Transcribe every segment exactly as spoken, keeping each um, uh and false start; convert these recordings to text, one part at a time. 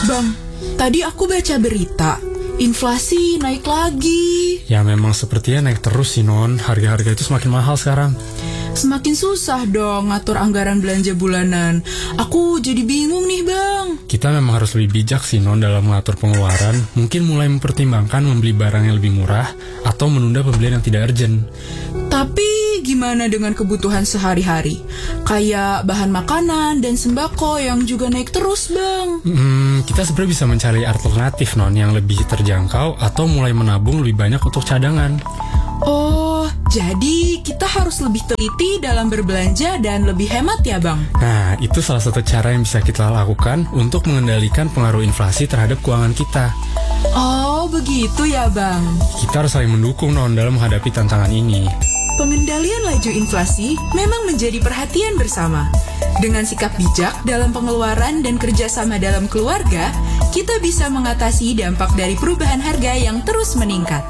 Bang, tadi aku baca berita, inflasi naik lagi. Ya memang sepertinya naik terus sih Non, harga-harga itu semakin mahal sekarang. Semakin susah dong ngatur anggaran belanja bulanan. Aku jadi bingung nih Bang. Kita memang harus lebih bijak sih Non dalam mengatur pengeluaran. Mungkin mulai mempertimbangkan membeli barang yang lebih murah atau menunda pembelian yang tidak urgent. Tapi gimana dengan kebutuhan sehari-hari? Kayak bahan makanan dan sembako yang juga naik terus Bang. Hmm, kita sebenarnya bisa mencari alternatif Non yang lebih terjangkau atau mulai menabung lebih banyak untuk cadangan. Oh, jadi kita harus lebih teliti dalam berbelanja dan lebih hemat ya Bang? Nah, itu salah satu cara yang bisa kita lakukan untuk mengendalikan pengaruh inflasi terhadap keuangan kita. Oh, begitu ya Bang. Kita harus saling mendukung Non dalam menghadapi tantangan ini. Pengendalian laju inflasi memang menjadi perhatian bersama. Dengan sikap bijak dalam pengeluaran dan kerjasama dalam keluarga, kita bisa mengatasi dampak dari perubahan harga yang terus meningkat.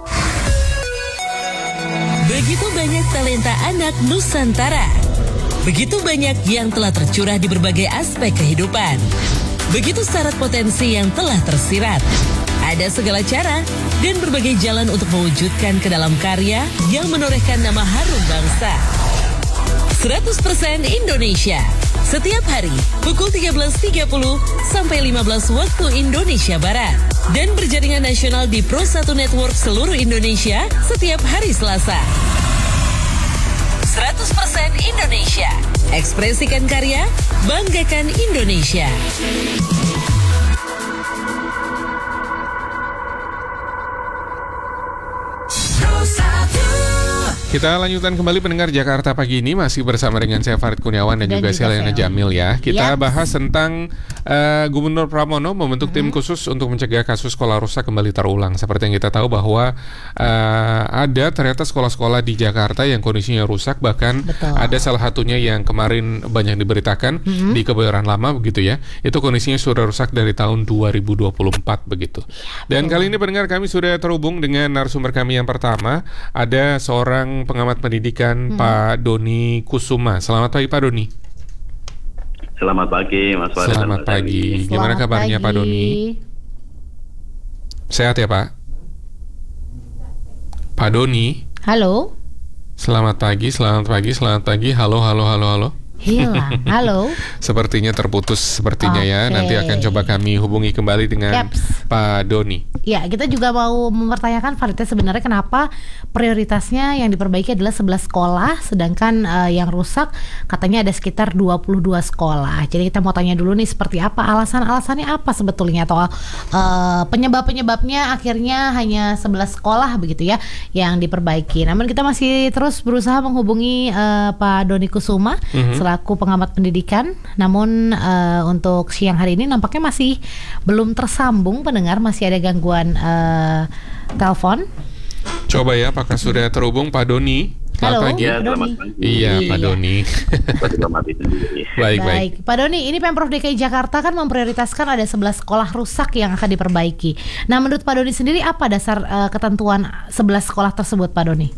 Begitu banyak talenta anak Nusantara. Begitu banyak yang telah tercurah di berbagai aspek kehidupan. Begitu syarat potensi yang telah tersirat. Ada segala cara dan berbagai jalan untuk mewujudkan ke dalam karya yang menorehkan nama harum bangsa. seratus persen Indonesia. Setiap hari pukul tiga belas tiga puluh sampai lima belas waktu Indonesia Barat. Dan berjaringan nasional di Pro satu Network seluruh Indonesia setiap hari Selasa. seratus persen Indonesia. Ekspresikan karya, banggakan Indonesia. Kita lanjutkan kembali pendengar Jakarta Pagi ini masih bersama dengan saya Farid Kurniawan dan, dan juga, juga Selena Jamil ya. Kita yep. bahas tentang uh, Gubernur Pramono membentuk mm-hmm. tim khusus untuk mencegah kasus sekolah rusak kembali terulang. Seperti yang kita tahu bahwa uh, ada ternyata sekolah-sekolah di Jakarta yang kondisinya rusak, bahkan Betul. ada salah satunya yang kemarin banyak diberitakan mm-hmm. di Kebayoran Lama begitu ya. Itu kondisinya sudah rusak dari tahun dua ribu dua puluh empat begitu. Ya, dan kali ini pendengar kami sudah terhubung dengan narasumber kami yang pertama, ada seorang pengamat pendidikan hmm. Pak Doni Kusuma. Selamat pagi Pak Doni. Selamat pagi Mas Farid. Selamat pagi. Selamat Gimana kabarnya pagi. Pak Doni? Sehat ya Pak? Pak Doni. Halo. Selamat pagi, selamat pagi, selamat pagi. Halo, halo, halo, halo. Hilang. Halo. Sepertinya terputus sepertinya okay. ya. Nanti akan coba kami hubungi kembali dengan Yaps. Pak Doni. Ya, kita juga mau mempertanyakan Faridnya sebenarnya kenapa prioritasnya yang diperbaiki adalah sebelas sekolah, sedangkan uh, yang rusak katanya ada sekitar dua puluh dua sekolah. Jadi kita mau tanya dulu nih seperti apa alasan-alasannya apa sebetulnya, atau uh, penyebab-penyebabnya akhirnya hanya sebelas sekolah begitu ya yang diperbaiki. Namun kita masih terus berusaha menghubungi uh, Pak Doni Kusuma mm-hmm. selaku pengamat pendidikan. Namun uh, untuk siang hari ini nampaknya masih belum tersambung pendengar, masih ada gangguan uh, telepon. Coba ya, apakah sudah terhubung Pak Doni? Halo, pagi. Ya, selamat pagi. Iya, Pak Doni. Baik, baik. Pak Doni, ini Pemprov D K I Jakarta kan memprioritaskan ada sebelas sekolah rusak yang akan diperbaiki. Nah, menurut Pak Doni sendiri apa dasar uh, ketentuan sebelas sekolah tersebut, Pak Doni?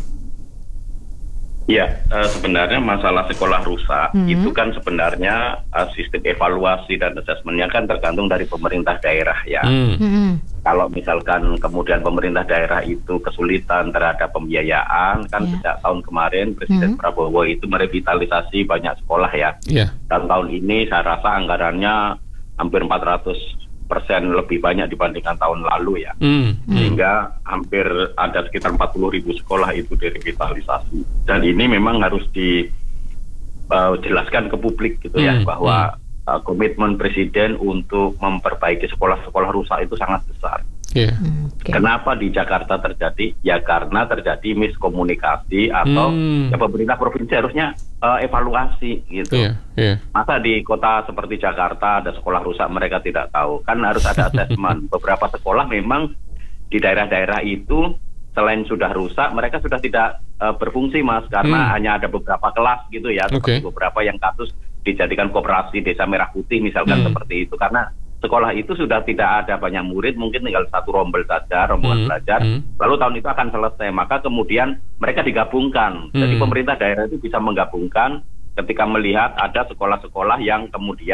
Ya, uh, sebenarnya masalah sekolah rusak hmm. itu kan sebenarnya uh, sistem evaluasi dan asesmennya kan tergantung dari pemerintah daerah ya. Hmm. Hmm. Kalau misalkan kemudian pemerintah daerah itu kesulitan terhadap pembiayaan, kan yeah. sejak tahun kemarin Presiden hmm. Prabowo itu merevitalisasi banyak sekolah ya. Yeah. Dan tahun ini saya rasa anggarannya hampir empat ratus persen lebih banyak dibandingkan tahun lalu ya. Mm, mm. Sehingga hampir ada sekitar empat puluh ribu sekolah itu direvitalisasi. Dan ini memang harus dijelaskan uh, ke publik gitu mm, ya, bahwa mm. uh, komitmen Presiden untuk memperbaiki sekolah-sekolah rusak itu sangat besar. Yeah. Okay. Kenapa di Jakarta terjadi? Ya karena terjadi miskomunikasi atau mm. ya pemerintah provinsi harusnya uh, evaluasi gitu. Yeah. Yeah. Masa di kota seperti Jakarta ada sekolah rusak mereka tidak tahu? Kan harus ada asesmen. Beberapa sekolah memang di daerah-daerah itu selain sudah rusak, mereka sudah tidak uh, berfungsi Mas, karena mm. hanya ada beberapa kelas gitu ya. Okay. Seperti beberapa yang kasus dijadikan koperasi Desa Merah Putih misalkan mm. seperti itu, karena sekolah itu sudah tidak ada banyak murid, mungkin tinggal satu rombel saja, rombongan hmm, belajar, hmm. lalu tahun itu akan selesai, maka kemudian mereka digabungkan. Hmm. Jadi pemerintah daerah itu bisa menggabungkan ketika melihat ada sekolah-sekolah yang kemudian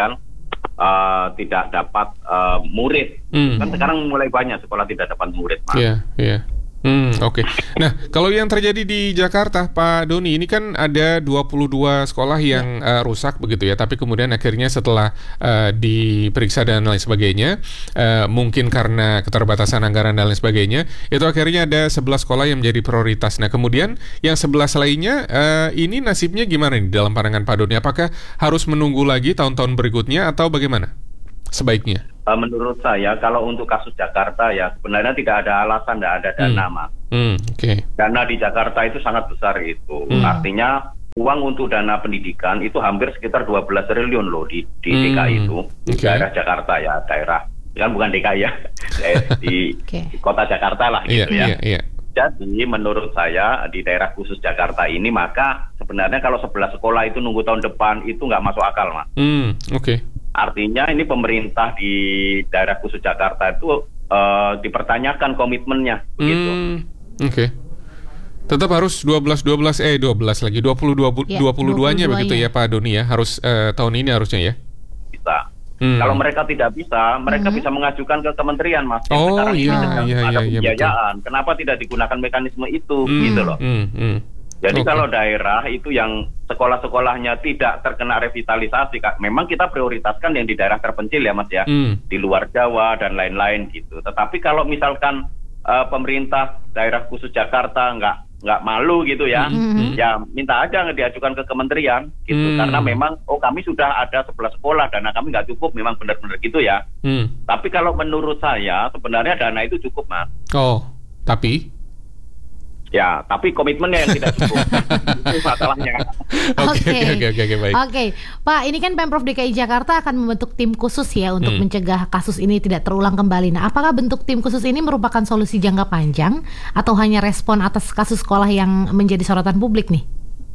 uh, tidak dapat uh, murid. Hmm. Kan sekarang mulai banyak sekolah tidak dapat murid, Mas. Iya, yeah, iya. Yeah. Hmm, oke. Okay. Nah, kalau yang terjadi di Jakarta, Pak Doni, ini kan ada dua puluh dua sekolah yang uh, rusak begitu ya, tapi kemudian akhirnya setelah uh, diperiksa dan lain sebagainya, uh, mungkin karena keterbatasan anggaran dan lain sebagainya, itu akhirnya ada sebelas sekolah yang menjadi prioritas. Nah, kemudian yang sebelas lainnya, uh, ini nasibnya gimana nih dalam pandangan Pak Doni? Apakah harus menunggu lagi tahun-tahun berikutnya atau bagaimana sebaiknya? Menurut saya, kalau untuk kasus Jakarta ya sebenarnya tidak ada alasan, tidak ada dana, hmm. Mas. Hmm, okay. Dana di Jakarta itu sangat besar itu. Hmm. Artinya uang untuk dana pendidikan itu hampir sekitar dua belas triliun loh di, di hmm. D K I itu. Di okay. daerah Jakarta ya, daerah. Kan bukan D K I ya, di okay. kota Jakarta lah gitu yeah, ya. Yeah, yeah. Jadi menurut saya di daerah khusus Jakarta ini, maka sebenarnya kalau sebelas sekolah itu nunggu tahun depan itu nggak masuk akal, Mas. Hmm, oke. Okay. Artinya ini pemerintah di daerah khusus Jakarta itu uh, dipertanyakan komitmennya, begitu. Hmm, oke. Okay. Tetap harus dua belas dua belas eh dua belas lagi dua puluh dua ya, dua puluh duanya begitu ya Pak Doni ya. Harus uh, tahun ini harusnya ya. Bisa. Hmm. Kalau mereka tidak bisa, mereka hmm. bisa mengajukan ke kementerian, Mas. Oh sekarang iya, ini iya, ada iya, pembiayaan. Iya, kenapa tidak digunakan mekanisme itu, hmm. gitu loh. Hmm. Hmm. Jadi okay. kalau daerah itu yang sekolah-sekolahnya tidak terkena revitalisasi, memang kita prioritaskan yang di daerah terpencil ya Mas ya, hmm. di luar Jawa dan lain-lain gitu. Tetapi kalau misalkan uh, pemerintah daerah khusus Jakarta nggak nggak malu gitu ya, hmm. ya minta aja diajukan ke kementerian gitu. Hmm. Karena memang oh kami sudah ada sebelas sekolah, dana kami nggak cukup, memang benar-benar gitu ya. Hmm. Tapi kalau menurut saya sebenarnya dana itu cukup, Mas. Oh, tapi? Ya, tapi komitmennya yang tidak cukup. Itu masalahnya. Oke, oke, oke, baik. Oke, Pak, ini kan Pemprov D K I Jakarta akan membentuk tim khusus ya untuk hmm. mencegah kasus ini tidak terulang kembali. Nah, apakah bentuk tim khusus ini merupakan solusi jangka panjang atau hanya respon atas kasus sekolah yang menjadi sorotan publik nih?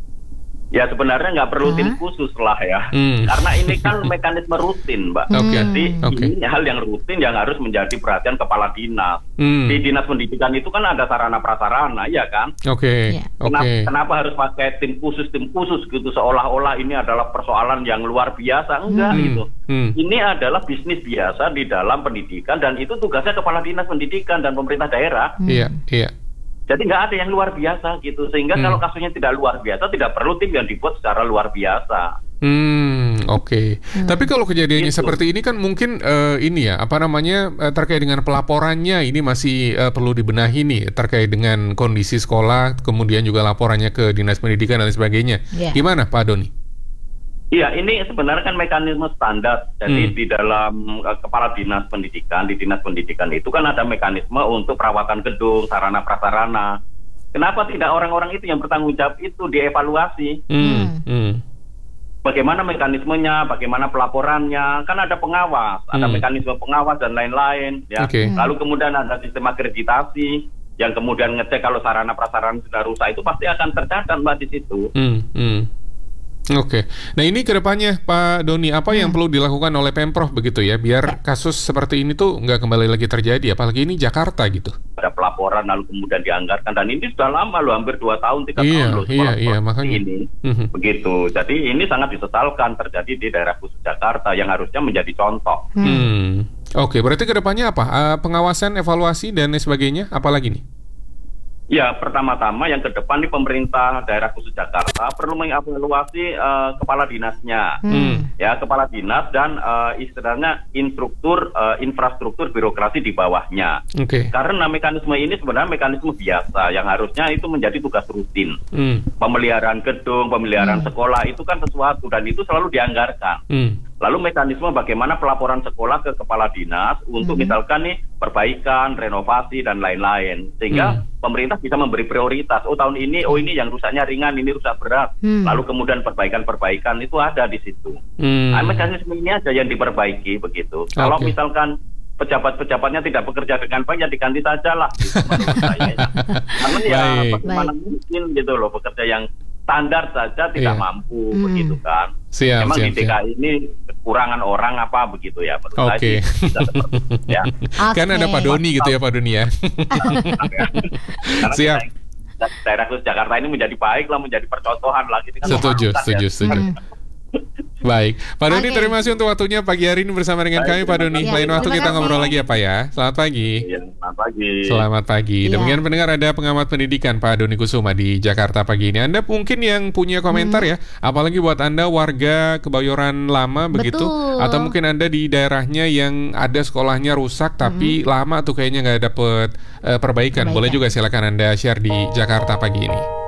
Ya sebenarnya nggak perlu huh? tim khusus lah ya, hmm. karena ini kan mekanisme rutin, Mbak. Okay. Jadi okay. ini hal yang rutin yang harus menjadi perhatian kepala dinas. Hmm. Di dinas pendidikan itu kan ada sarana prasarana, ya kan? Oke. Okay. Yeah. Kenapa, okay. kenapa harus pakai tim khusus tim khusus gitu seolah-olah ini adalah persoalan yang luar biasa? Enggak hmm. gitu. Hmm. Ini adalah bisnis biasa di dalam pendidikan dan itu tugasnya kepala dinas pendidikan dan pemerintah daerah. Iya, hmm. iya. Yeah. Jadi nggak ada yang luar biasa gitu, sehingga hmm. kalau kasusnya tidak luar biasa, tidak perlu tim yang dibuat secara luar biasa. Hmm, oke. Okay. Hmm. Tapi kalau kejadiannya gitu. Seperti ini kan mungkin uh, ini ya, apa namanya uh, terkait dengan pelaporannya ini masih uh, perlu dibenahi nih terkait dengan kondisi sekolah, kemudian juga laporannya ke dinas pendidikan dan sebagainya. Yeah. Gimana, Pak Doni? Iya, ini sebenarnya kan mekanisme standar. Jadi hmm. di dalam uh, kepala dinas pendidikan, di dinas pendidikan itu kan ada mekanisme untuk perawatan gedung, sarana prasarana. Kenapa tidak orang-orang itu yang bertanggung jawab itu dievaluasi? Hmm. Hmm. Bagaimana mekanismenya, bagaimana pelaporannya? Kan ada pengawas, hmm. ada mekanisme pengawas dan lain-lain. Ya. Okay. Lalu kemudian ada sistem akreditasi yang kemudian ngecek kalau sarana prasarana sudah rusak itu pasti akan tercatat Mbak di situ. Hmm. Hmm. Oke, nah ini kedepannya Pak Doni, apa hmm. yang perlu dilakukan oleh Pemprov begitu ya, biar kasus seperti ini tuh nggak kembali lagi terjadi, apalagi ini Jakarta gitu. Ada pelaporan lalu kemudian dianggarkan, dan ini sudah lama loh, hampir dua tahun, tiga iya, tahun loh. Iya, iya, makanya. Ini, mm-hmm. begitu, jadi ini sangat disesalkan terjadi di daerah khusus Jakarta yang harusnya menjadi contoh. Hmm. Hmm. Oke, berarti kedepannya apa? Uh, pengawasan, evaluasi, dan lain sebagainya, apa lagi nih? Ya, pertama-tama yang ke depan nih pemerintah daerah khusus Jakarta perlu mengevaluasi uh, kepala dinasnya, hmm. ya kepala dinas dan uh, istilahnya instruktur uh, infrastruktur birokrasi di bawahnya. Okay. Karena mekanisme ini sebenarnya mekanisme biasa yang harusnya itu menjadi tugas rutin. Hmm. Pemeliharaan gedung, pemeliharaan hmm. sekolah itu kan sesuatu dan itu selalu dianggarkan. Hmm. Lalu mekanisme bagaimana pelaporan sekolah ke kepala dinas untuk hmm. misalkan nih perbaikan, renovasi dan lain-lain, sehingga hmm. pemerintah bisa memberi prioritas. Oh tahun ini, oh ini yang rusaknya ringan, ini rusak berat. Hmm. Lalu kemudian perbaikan-perbaikan itu ada di situ. Hmm. Nah, mekanisme ini aja yang diperbaiki begitu. Okay. Kalau misalkan pejabat-pejabatnya tidak bekerja dengan baik, ya diganti saja lah. Gitu, ya. Namun ya bagaimana mungkin gitu loh bekerja yang standar saja tidak yeah. mampu hmm. begitu kan. Siap, Memang siap, di D K I siap. ini kekurangan orang apa begitu ya. Oke. Okay. Ya. Kan ada Pak Doni gitu ya Pak Doni ya. Siap. Daerah khusus Jakarta ini menjadi baik lah, menjadi percontohan lagi. Setuju, setuju, setuju. Baik, Pak Doni okay. terima kasih untuk waktunya pagi hari ini bersama dengan Baik, kami Pak Doni. Ya, lain waktu kita kasih. ngobrol lagi ya Pak ya. Selamat pagi. Ya, selamat pagi. Selamat pagi. Ya. Demikian pendengar, ada pengamat pendidikan Pak Doni Kusuma di Jakarta pagi ini. Anda mungkin yang punya komentar hmm. ya, apalagi buat Anda warga Kebayoran Lama begitu, Betul. atau mungkin Anda di daerahnya yang ada sekolahnya rusak tapi hmm. lama tuh kayaknya nggak dapet uh, perbaikan. perbaikan. Boleh juga silakan Anda share di Jakarta pagi ini.